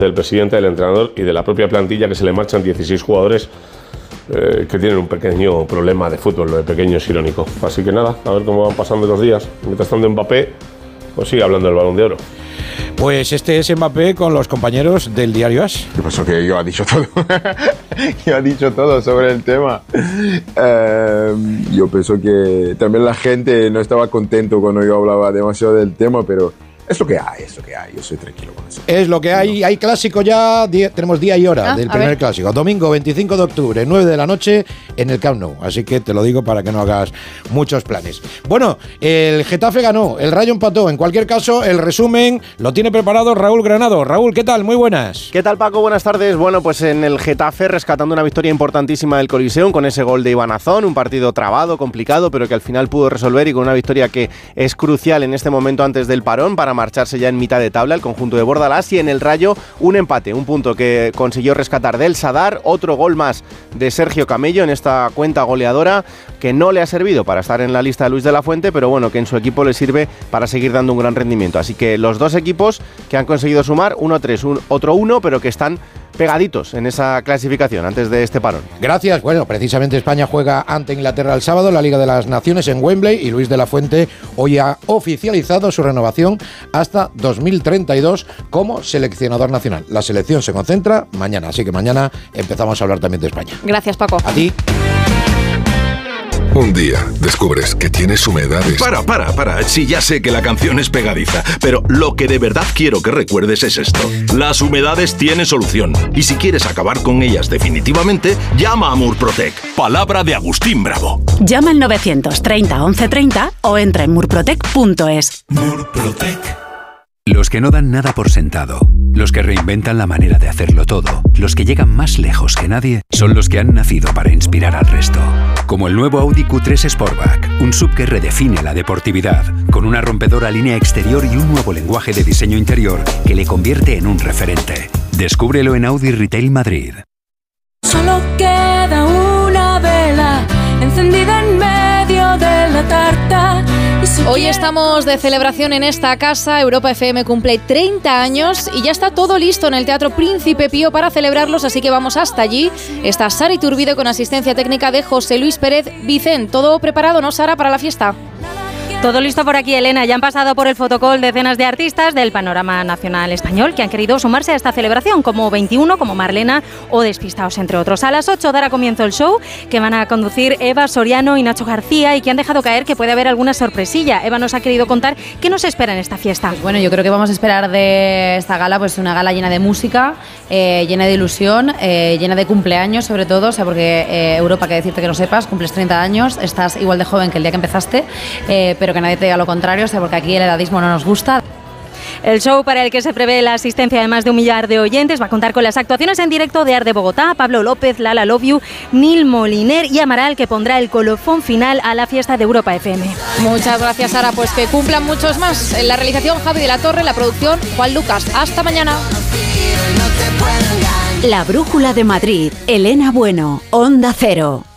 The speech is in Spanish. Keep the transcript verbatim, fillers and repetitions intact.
del presidente, del entrenador y de la propia plantilla, que se le marchan dieciséis jugadores eh, que tienen un pequeño problema de fútbol. Lo de pequeño es irónico. Así que nada, a ver cómo van pasando los días. Mientras tanto Mbappé pues sigue hablando del Balón de Oro. Pues este es Mbappé con los compañeros del diario AS. ¿Qué pasó? Que yo ha dicho todo. Yo ha dicho todo sobre el tema. Eh, yo pienso que también la gente no estaba contento cuando yo hablaba demasiado del tema, pero es lo que hay, es lo que hay. Yo soy tranquilo con eso. Es lo que hay. Hay clásico ya. Día, tenemos día y hora ah, del primer ver. clásico. Domingo veinticinco de octubre, nueve de la noche en el Camp Nou. Así que te lo digo para que no hagas muchos planes. Bueno, el Getafe ganó, el Rayo empató. En cualquier caso, el resumen lo tiene preparado Raúl Granado. Raúl, ¿qué tal? Muy buenas. ¿Qué tal, Paco? Buenas tardes. Bueno, pues en el Getafe rescatando una victoria importantísima del Coliseum con ese gol de Iván Azón. Un partido trabado, complicado, pero que al final pudo resolver y con una victoria que es crucial en este momento antes del parón para marcharse ya en mitad de tabla el conjunto de Bordalás. Y en el Rayo un empate, un punto que consiguió rescatar del Sadar, otro gol más de Sergio Camello en esta cuenta goleadora que no le ha servido para estar en la lista de Luis de la Fuente, pero bueno, que en su equipo le sirve para seguir dando un gran rendimiento. Así que los dos equipos que han conseguido sumar, uno tres, un, otro uno, pero que están pegaditos en esa clasificación antes de este parón. Gracias. Bueno, precisamente España juega ante Inglaterra el sábado, la Liga de las Naciones en Wembley, y Luis de la Fuente hoy ha oficializado su renovación hasta dos mil treinta y dos como seleccionador nacional. La selección se concentra mañana, así que mañana empezamos a hablar también de España. Gracias, Paco. A ti. Un día descubres que tienes humedades. Para, para, para. Sí, ya sé que la canción es pegadiza, pero lo que de verdad quiero que recuerdes es esto. Las humedades tienen solución. Y si quieres acabar con ellas definitivamente, llama a Murprotec. Palabra de Agustín Bravo. Llama al novecientos treinta once treinta o entra en murprotec punto es. Murprotec. Los que no dan nada por sentado, los que reinventan la manera de hacerlo todo, los que llegan más lejos que nadie, son los que han nacido para inspirar al resto. Como el nuevo Audi Q tres Sportback, un S U V que redefine la deportividad, con una rompedora línea exterior y un nuevo lenguaje de diseño interior que le convierte en un referente. Descúbrelo en Audi Retail Madrid. Solo queda una vela encendida en medio de la tarta. Hoy estamos de celebración en esta casa. Europa F M cumple treinta años y ya está todo listo en el Teatro Príncipe Pío para celebrarlos, así que vamos hasta allí. Está Sara Iturbide con asistencia técnica de José Luis Pérez Vicén. ¿Todo preparado, no, Sara, para la fiesta? Todo listo por aquí, Elena. Ya han pasado por el fotocall decenas de artistas del panorama nacional español que han querido sumarse a esta celebración, como veintiuno, como Marlena o Despistaos, entre otros. A las ocho dará comienzo el show que van a conducir Eva Soriano y Nacho García, y que han dejado caer que puede haber alguna sorpresilla. Eva nos ha querido contar qué nos espera en esta fiesta. Pues bueno, yo creo que vamos a esperar de esta gala pues una gala llena de música, eh, llena de ilusión, eh, llena de cumpleaños sobre todo, o sea, porque eh, Europa, que decirte que no sepas, cumples treinta años, estás igual de joven que el día que empezaste, eh, pero que nadie te diga lo contrario, o sea, porque aquí el edadismo no nos gusta. El show, para el que se prevé la asistencia de más de un millar de oyentes, va a contar con las actuaciones en directo de Arde Bogotá, Pablo López, Lala Love You, Nil Moliner y Amaral, que pondrá el colofón final a la fiesta de Europa F M. Muchas gracias, Sara. Pues que cumplan muchos más. En la realización, Javi de la Torre, la producción, Juan Lucas. Hasta mañana. La Brújula de Madrid, Elena Bueno, Onda Cero.